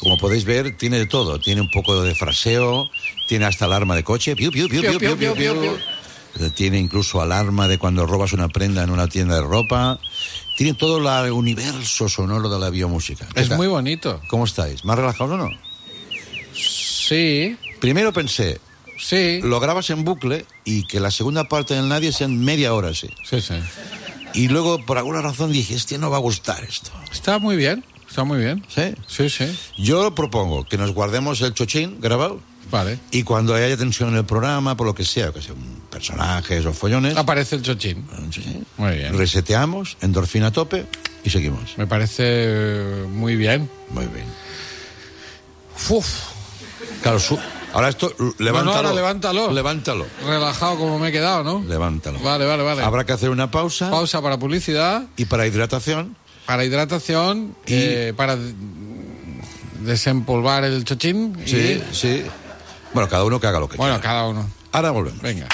como podéis ver, tiene de todo. Tiene un poco de fraseo, tiene hasta alarma de coche. Piu, piu, piu, piu, piu, piu, piu. Tiene incluso alarma de cuando robas una prenda en una tienda de ropa. Tiene todo el universo sonoro de la biomúsica. Es muy bonito. ¿Cómo estáis? ¿Más relajados o no? Sí. Primero pensé, sí, lo grabas en bucle y que la segunda parte del Nadie sea en media hora, sí. Sí, sí. Y luego, por alguna razón, dije, no va a gustar esto. Está muy bien, está muy bien. ¿Sí? Sí, sí. Yo propongo que nos guardemos el chochín grabado. Vale. Y cuando haya tensión en el programa, por lo que sea personajes o follones... Aparece el chochín. Muy bien. Reseteamos, endorfina a tope y seguimos. Me parece muy bien. Muy bien. Uf. Claro, ahora esto, levántalo. No, ahora levántalo. Levántalo. Relajado como me he quedado, ¿no? Levántalo. Vale. Habrá que hacer una pausa. Pausa para publicidad. Y para hidratación. Para hidratación. Y... para desempolvar el chochín. Sí, sí. Bueno, cada uno que haga lo que quiera. Bueno, cada uno. Ahora volvemos. Venga.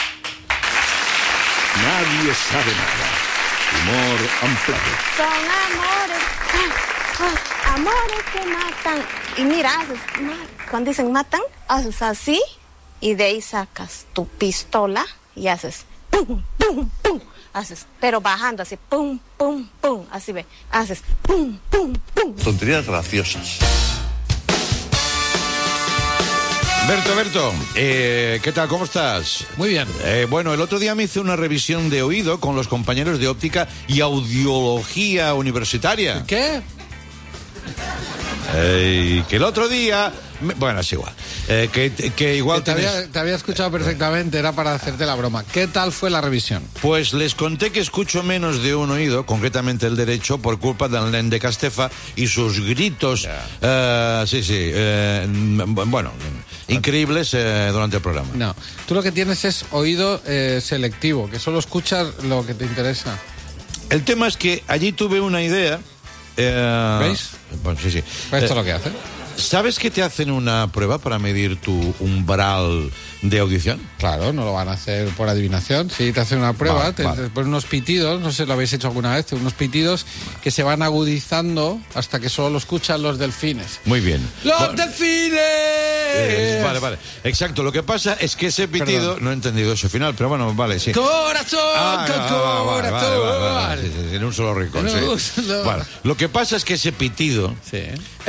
Nadie sabe nada. Humor amplado. Son amores que matan. Y mira, cuando dicen matan, haces así y de ahí sacas tu pistola y haces pum, pum, pum. Haces, pero bajando así, pum, pum, pum. Así ve, haces pum, pum, pum. Tonterías graciosas. Berto, ¿qué tal? ¿Cómo estás? Muy bien. Bueno, el otro día me hice una revisión de oído con los compañeros de óptica y audiología universitaria. ¿Qué? Que el otro día... Bueno, es igual. Que igual te había escuchado perfectamente, era para hacerte la broma. ¿Qué tal fue la revisión? Pues les conté que escucho menos de un oído, concretamente el derecho, por culpa del nen de Castefa y sus gritos, bueno, increíbles durante el programa. No, tú lo que tienes es oído selectivo, que solo escuchas lo que te interesa. El tema es que allí tuve una idea... ¿Veis? Bueno, sí. Pues esto es lo que hace. ¿Sabes que te hacen una prueba para medir tu umbral de audición? Claro, no lo van a hacer por adivinación. Sí, te hacen una prueba, te ponen unos pitidos, no sé si lo habéis hecho alguna vez, unos pitidos que se van agudizando hasta que solo lo escuchan los delfines. Muy bien. ¡Los delfines! Vale. Exacto, lo que pasa es que ese pitido... Perdón. No he entendido eso final, pero bueno, vale, sí. ¡Corazón! Vale, sí, en un solo rincón, sí. Bueno, lo que pasa es que ese pitido... Sí.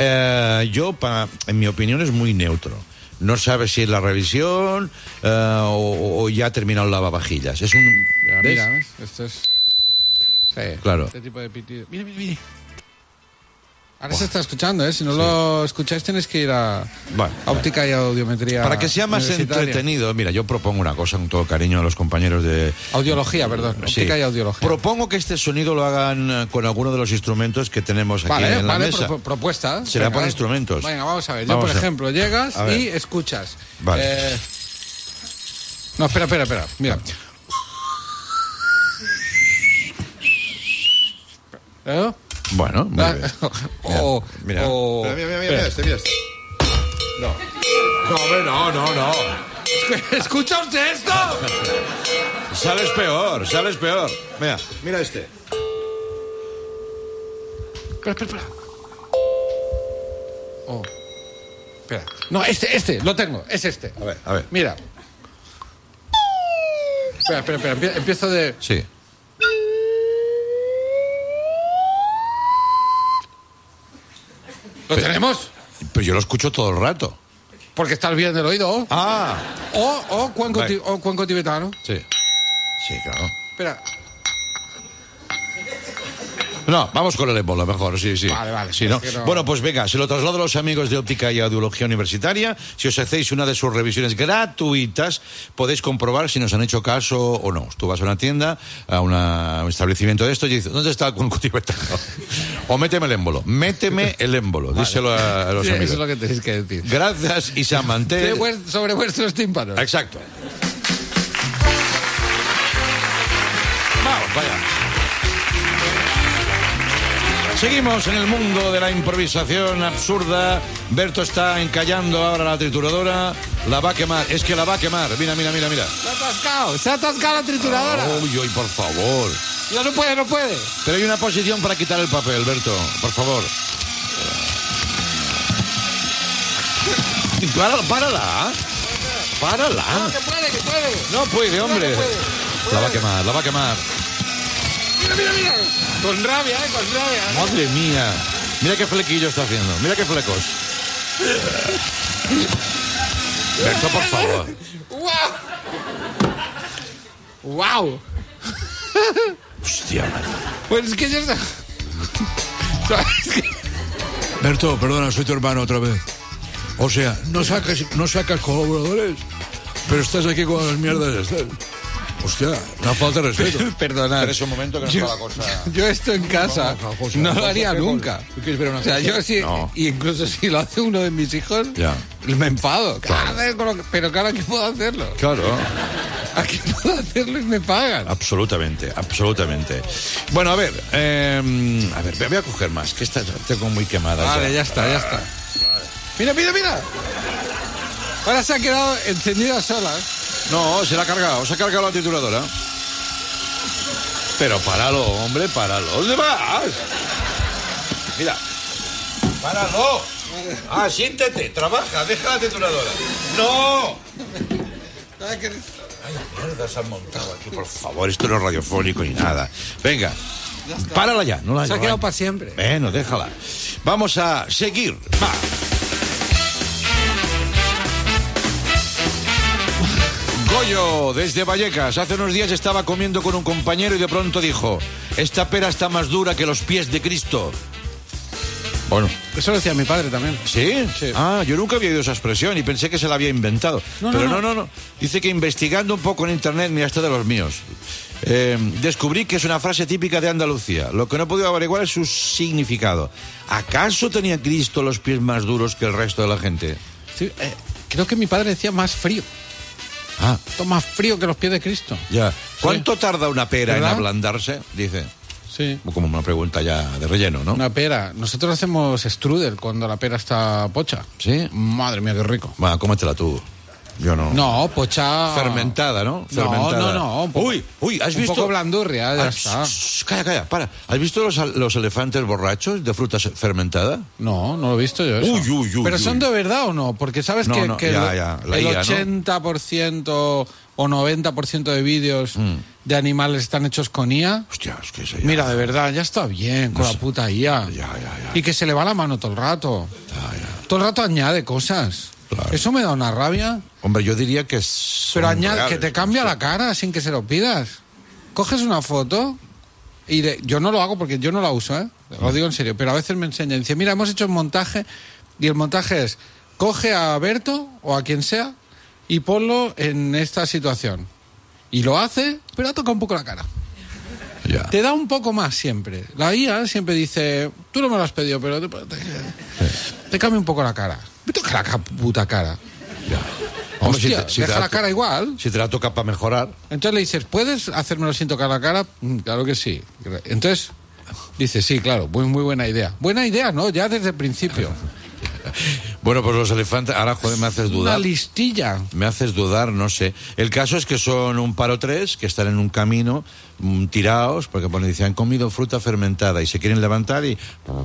En mi opinión, es muy neutro. No sabes si es la revisión o ya ha terminado el lavavajillas. Es un... Mira, ¿ves? Esto es... Sí, claro. Este tipo de pitido. Mira. Ahora se está escuchando, ¿eh? Si no lo escucháis tenéis que ir a óptica y audiometría. Para que sea más entretenido, mira, yo propongo una cosa con todo cariño a los compañeros de... Audiología, perdón. Óptica y audiología. Propongo que este sonido lo hagan con alguno de los instrumentos que tenemos aquí en la mesa. Propuesta. Será por instrumentos. Venga, vamos a ver. Yo, por ejemplo, llegas y escuchas. Vale. No, espera. Mira. ¿Eh? Bueno, muy bien. Mira. Mira este. No. ¿Escucha usted esto? Sales peor. Mira este. Espera. Oh. Espera. No, este, lo tengo, es este. A ver. Mira. Espera. Empiezo de... Sí. ¿Lo tenemos? Pero yo lo escucho todo el rato. Porque estás bien del oído. O cuenco tibetano. Sí, claro. Espera. No, vamos con el émbolo, mejor, sí. Vale. Sí, ¿no? Bueno, pues venga, se lo traslado a los amigos de Óptica y Audiología Universitaria. Si os hacéis una de sus revisiones gratuitas, podéis comprobar si nos han hecho caso o no. Tú vas a una tienda, a un establecimiento de esto y dices, ¿dónde está el cuenco tibetano? O méteme el émbolo. Vale. Díselo a los amigos. Eso es lo que tenéis que decir. Gracias, Isa Mantel. Sobre vuestros tímpanos. Exacto. Vamos, vaya. Seguimos en el mundo de la improvisación absurda. Berto está encallando ahora la trituradora. La va a quemar. Es que la va a quemar. Mira. Se ha atascado la trituradora. Uy, por favor. Ya no puede. Pero hay una posición para quitar el papel, Berto. Por favor. Párala. No, que puede. No puede, hombre. La va a quemar. Mira. Con rabia. Madre mía. Mira qué flequillo está haciendo. Mira qué flecos. Berto, por favor. ¡Wow! Hostia, madre. Pues es que ya está. Berto, perdona, soy tu hermano otra vez. O sea, no sacas colaboradores, pero estás aquí con las mierdas estas. Hostia, una falta de respeto. Perdonad. En ese momento que no está la cosa... Yo esto en casa no lo haría nunca. ¿Tú quieres ver una O sea, cosa? yo sí, No. y incluso si lo hace uno de mis hijos, Ya. me enfado. Claro. Pero claro, aquí puedo hacerlo. Claro. Aquí puedo hacerlo y me pagan. Absolutamente. Bueno, a ver, voy a coger más, que esta tengo muy quemada. Vale, ya está. Mira. Ahora se ha quedado encendida sola. No, se ha cargado la trituradora. Pero páralo, hombre, páralo. ¿Dónde vas? Mira, páralo. Siéntate, trabaja, deja la trituradora. ¡No! Ay, mierda, se han montado aquí, por favor, esto no es radiofónico ni nada. Venga, párala ya. No la Se ha quedado para siempre. Bueno, déjala. Vamos a seguir. Va. Goyo, desde Vallecas. Hace unos días estaba comiendo con un compañero y de pronto dijo: esta pera está más dura que los pies de Cristo. Bueno. Eso lo decía mi padre también. ¿Sí? Sí. Yo nunca había oído esa expresión y pensé que se la había inventado. Pero no. Dice que investigando un poco en internet, mira, esto de los míos, descubrí que es una frase típica de Andalucía. Lo que no he podido averiguar es su significado. ¿Acaso tenía Cristo los pies más duros que el resto de la gente? Sí, creo que mi padre decía más frío. Esto más frío que los pies de Cristo. Ya. ¿Cuánto tarda una pera ¿verdad? en ablandarse? Dice. Sí. Como una pregunta ya de relleno, ¿no? Una pera. Nosotros hacemos strudel cuando la pera está pocha. ¿Sí? Madre mía, qué rico. Bueno, cómetela tú. Yo no. No, pocha... Fermentada, ¿no? Fermentada. No. Uy, ¿has visto? Un poco blandurria, ya está. Calla, para. ¿Has visto los elefantes borrachos de frutas fermentada? No lo he visto yo eso. Uy. ¿Pero son de verdad o no? Porque sabes No, que, no, que ya, la el IA, ¿no? 80% o 90% de vídeos de animales están hechos con IA. Hostia, es que eso ya... Mira, de verdad, ya está bien con la puta IA. Ya. Y que se le va la mano todo el rato. Ya. Todo el rato añade cosas. Claro. Eso me da una rabia. Hombre, yo diría que es... Pero añade, que te cambia la cara sin que se lo pidas. Coges una foto y yo no lo hago porque yo no la uso, lo digo en serio, pero a veces me enseñan. Dice, mira, hemos hecho un montaje y el montaje es, coge a Berto o a quien sea y ponlo en esta situación. Y lo hace, pero ha tocado un poco la cara. Ya. Te da un poco más siempre. La IA siempre dice, tú no me lo has pedido, pero te cambia un poco la cara. Me toca la puta cara. Ya. Hombre, Hombre, hostia, deja la cara igual. Si te la toca para mejorar... Entonces le dices, ¿puedes hacérmelo sin tocar la cara? Claro que sí. Entonces dice, sí, claro, muy buena idea. Buena idea, ¿no? Ya desde el principio. Bueno, pues los elefantes... Ahora, joder, me haces dudar. Una listilla. Me haces dudar, no sé. El caso es que son un par o tres que están en un camino tirados, porque dicen, han comido fruta fermentada y se quieren levantar y...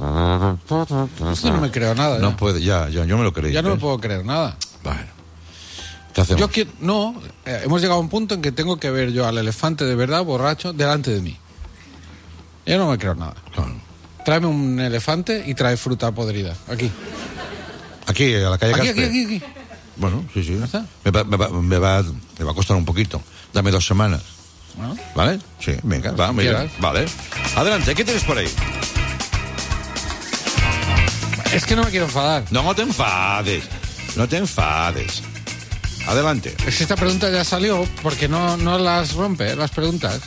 Esto no me creo nada. No puede, ya, yo me lo creí. Ya no me puedo creer nada. Bueno. ¿Qué hacemos? Yo quiero... No, hemos llegado a un punto en que tengo que ver yo al elefante de verdad borracho delante de mí. Yo no me creo nada. Claro. Tráeme un elefante y trae fruta podrida. Aquí, a la calle Caspe. Aquí. Bueno, sí. está? Me va a costar un poquito. Dame 2 semanas. Bueno, ¿Vale? Sí, venga, va, muy bien. Vale. Adelante, ¿qué tienes por ahí? es que no me quiero enfadar. No te enfades. No te enfades. Adelante. Es que esta pregunta ya salió porque no las rompe, las preguntas.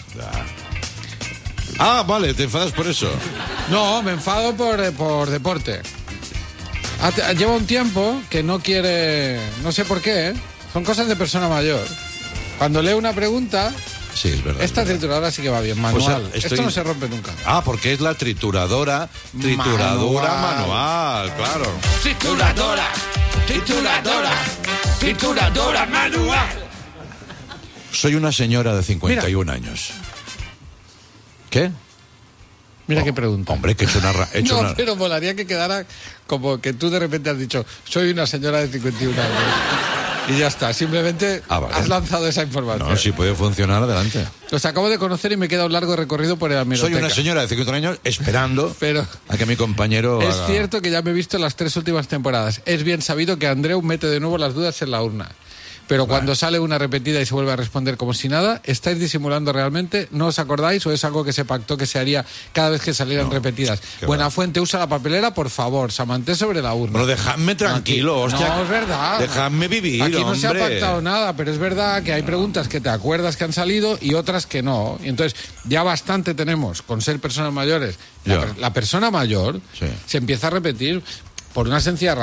Ah, vale, te enfadas por eso. No, me enfado por deporte. Lleva un tiempo que no quiere... No sé por qué, Son cosas de persona mayor. Cuando leo una pregunta... Sí, es verdad. Esta trituradora sí que va bien, manual. Pues, Esto no se rompe nunca. Porque es la trituradora manual, claro. Trituradora manual. Soy una señora de 51 años. ¿Qué? Mira qué pregunta. Hombre, que he hecho No, una... pero molaría que quedara como que tú de repente has dicho, soy una señora de 51 años. Y ya está, simplemente Vale. has lanzado esa información. No, si puede funcionar, adelante. Los acabo de conocer y me queda un largo recorrido por la hemeroteca. Soy una señora de 51 años esperando Pero a que mi compañero es haga- cierto que ya me he visto las 3 últimas temporadas. Es bien sabido que Andreu mete de nuevo las dudas en la urna. Pero cuando sale una repetida y se vuelve a responder como si nada, ¿estáis disimulando realmente? ¿No os acordáis o es algo que se pactó que se haría cada vez que salieran repetidas? qué Buenafuente, usa la papelera, por favor. Samanté sobre la urna. Bueno, dejadme tranquilo, Aquí- hostia. No, es verdad. Dejadme vivir, Aquí no se ha hombre. pactado nada, pero es verdad que hay preguntas que te acuerdas que han salido y otras que no. Y entonces ya bastante tenemos con ser personas mayores. Ya. La persona mayor Sí. se empieza a repetir por una sencilla razón.